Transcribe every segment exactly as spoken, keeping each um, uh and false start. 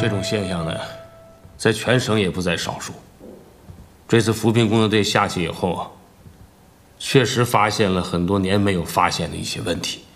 这种现象呢，在全省也不在少数。这次扶贫工作队下去以后啊，确实发现了很多年没有发现的一些问题。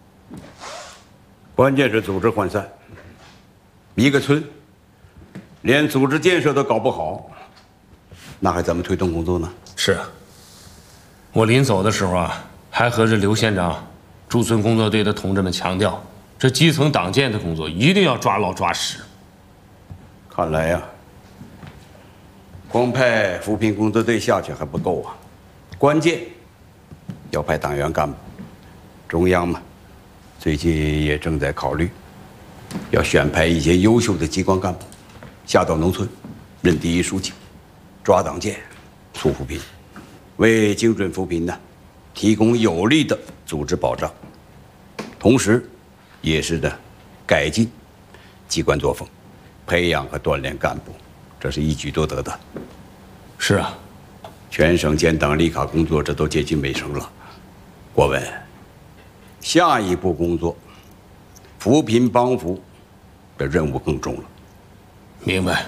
关键是组织涣散，一个村连组织建设都搞不好，那还怎么推动工作呢？ 是啊，我临走的时候啊，还和这刘县长、驻村工作队的同志们强调，这基层党建的工作一定要抓牢抓实。 看来呀、啊，光派扶贫工作队下去还不够啊，关键要派党员干部。中央嘛，最近也正在考虑，要选派一些优秀的机关干部下到农村，任第一书记，抓党建，促扶贫，为精准扶贫呢提供有力的组织保障，同时，也是呢改进机关作风，培养和锻炼干部，这是一举多得的。 是啊， 全省建党立卡工作这都接近尾声了，郭文，下一步工作，扶贫帮扶，这任务更重了。 明白。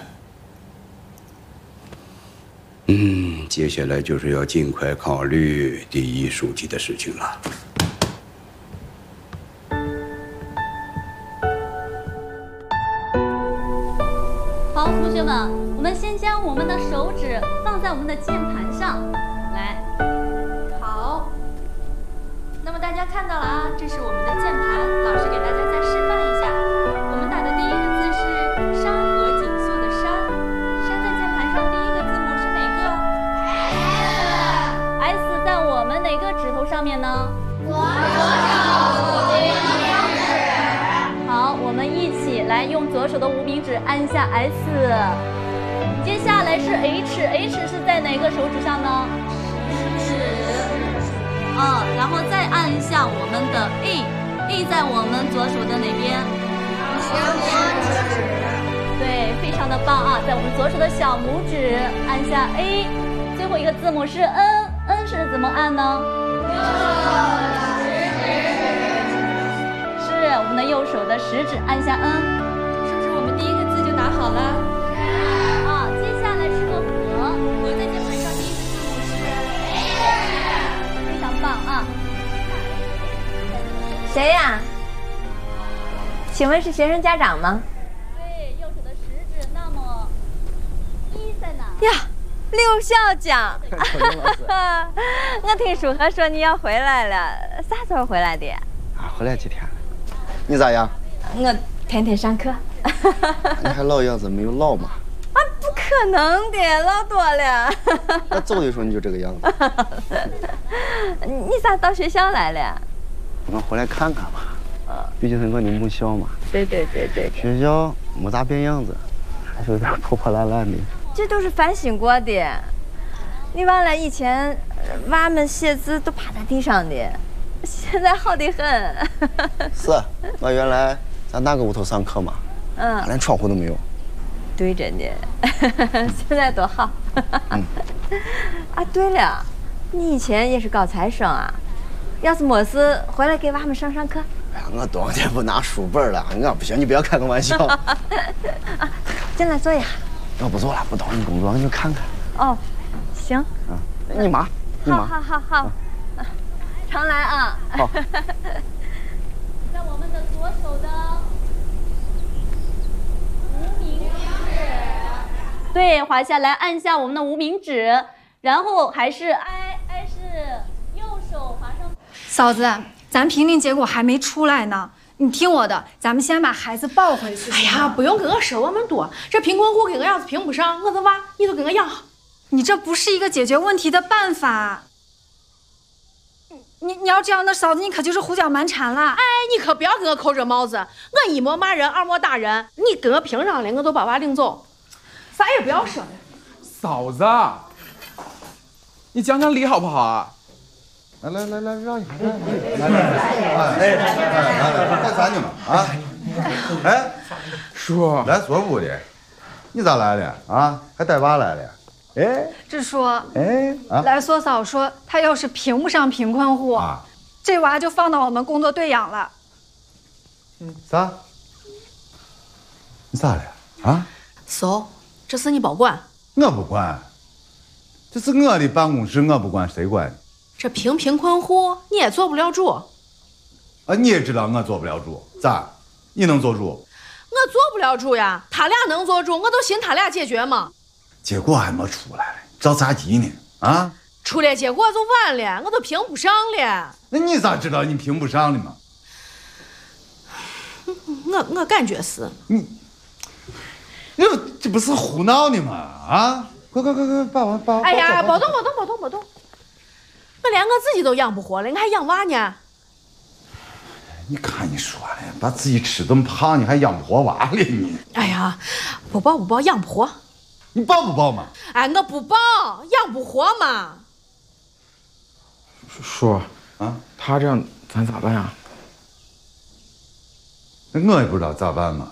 嗯，接下来就是要尽快考虑第一书记的事情了。 好，同学们，我们先将我们的手指放在我们的键盘上，来，好。那么大家看到了啊，这是我们的键盘，老师给大家再示范一下。我们打的第一个字是山河锦绣的山，山在键盘上第一个字母是哪个 ？S。S 在我们哪个指头上面呢？左手无名指。好，我们一起来用左手的无名指按下 S。接下来是 H，H 是在哪个手指上呢？食指。啊、哦，然后再按一下我们的 E，E 在我们左手的哪边？小拇指。对，非常的棒啊！在我们左手的小拇指按下 A， 最后一个字母是 N，N 是怎么按呢？右手食指。是我们的右手的食指按下 N， 是不是我们第一个字就打好了？啊，接下来是个和，和在键盘上第一个字母是 H。棒啊！ 谁呀？请问是学生家长吗？ 对，右手的食指。那么一在哪？ 呀，刘校长！我听舒和说你要回来了，啥时候回来的？ 啊，回来几天了。你咋样？ 我天天上课。 你还老样子没有老嘛？ 啊，不可能的，老多了。 那走的时候你就这个样子。 你咋到学校来了？ 我回来看看嘛。啊，毕竟是我的母校嘛。 对对对对。 学校没咋变样子，还是有点破破烂烂的。 这都是翻新过的。你忘了以前娃们写字都趴在地上的，现在好得很。 是，我原来在那个屋头上课嘛，嗯，连窗户都没有。 对着呢，现在多好。嗯、啊，对了，你以前也是高材生啊？要是没事，回来给娃们上上课。 哎呀，我多少天不拿书本了，我不行，你不要开个玩笑。 啊，进来坐一下。 我不做了，不耽误你工作，你就看看。 哦，行。 嗯，你妈，你妈。 好好好好，啊、常来啊。 好。 在我们的左手的。对，滑下来，按下我们的无名指，然后还是 I，I 是右手滑上。 嫂子，咱评定结果还没出来呢，你听我的，咱们先把孩子抱回去。 哎呀，不用跟我说那么多，这贫困户跟我要是评不上，我的娃你都跟我要。 你这不是一个解决问题的办法。你你要这样，那嫂子你可就是胡搅蛮缠了。 哎，你可不要跟我扣这帽子，我一莫骂人，二莫打人，你跟我评上了，我都把娃领走。啥也不要说了， 嫂子，你讲讲理好不好啊？来来来来，让一下，来来来，哎哎哎，来干啥呢嘛？啊？哎，叔，来所部的，你咋来了啊？还带娃来了？哎， 这说， 哎，啊， 来所嫂说，他要是评不上贫困户，啊，这娃就放到我们工作队养了。 嗯，啥？你咋了？ 啊？ 嫂，这事你保管。 我不管，这是我的办公室，我不管，谁管？ 这贫贫困户你也做不了主。 啊，你也知道我做不了主，咋？你能做主？ 我做不了主呀，他俩能做主，我都信他俩解决嘛。 结果还没出来，着啥急呢？啊？ 出了结果就完了，我都评不上了。 那你咋知道你评不上的嘛？ 我我感觉是。 你，你这不是胡闹呢吗？啊！快快快快，把我把我！ 哎呀，别动别动别动别动！我连我自己都养不活了，我还养娃呢。 你看你说的，把自己吃这么胖，你还养不活娃了你？ 哎呀，不抱不抱养不活。 你抱不抱嘛？ 哎，我不抱，养不活嘛。 叔啊， 他这样咱咋办呀？ 那我也不知道咋办嘛。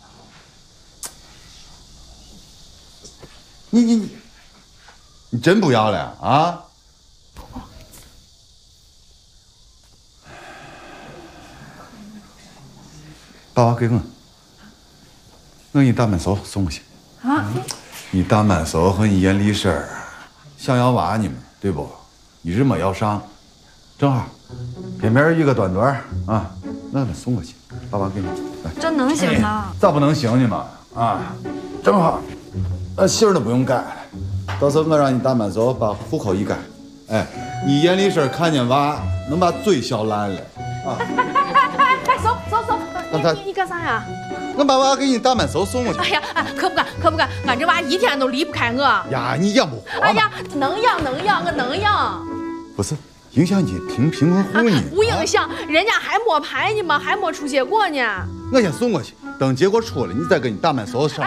你你你，你真不要了啊？把娃给我，我给你大满嫂送过去。 啊？ 你大满嫂和你严丽婶儿想要娃你们对不？一直没要上，正好偏偏一个短短啊，我给他送过去，把娃给你。来， 这能行吗？ 咋不能行呢嘛？啊，正好，那信儿都不用改，到时候我让你大满嫂把户口一改，哎，你严丽婶儿看见娃能把嘴笑烂了啊！ 哎，走走走，你你你干啥呀？ 我把娃给你大满嫂送过去。 哎呀，可不敢可不敢，俺这娃一天都离不开我。 呀，你养不活。 哎呀，能养能养，我能养。 不是影响你贫贫困户呢？ 不影响，人家还没排呢嘛，还没出结果呢。 我先送过去，等结果出了，你再跟你大满嫂商量。